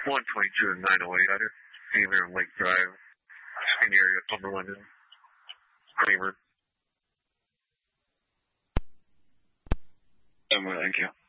122 and 908. I just see you there on Lake Drive, in the area of Cumberland and Kramer. Thank you.